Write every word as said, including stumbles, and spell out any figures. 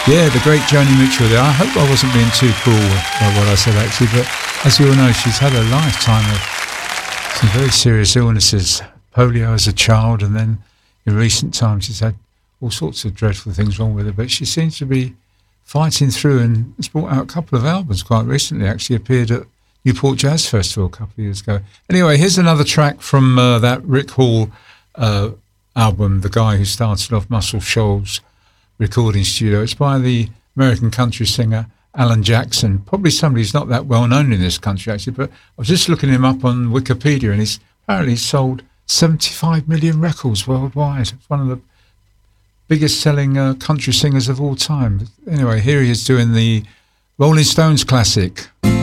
Yeah, the great Joni Mitchell there. I hope I wasn't being too cruel by what I said, actually, but as you all know, she's had a lifetime of some very serious illnesses. Polio as a child, and then in recent times she's had all sorts of dreadful things wrong with her, but she seems to be fighting through and has brought out a couple of albums quite recently, actually appeared at Newport Jazz Festival a couple of years ago. Anyway, here's another track from uh, that Rick Hall uh, album, the guy who started off Muscle Shoals recording studio. It's by the American country singer Alan Jackson, probably somebody who's not that well known in this country actually, but I was just looking him up on Wikipedia and he's apparently sold seventy-five million records worldwide. It's one of the biggest selling uh, country singers of all time. Anyway, here he is doing the Rolling Stones classic.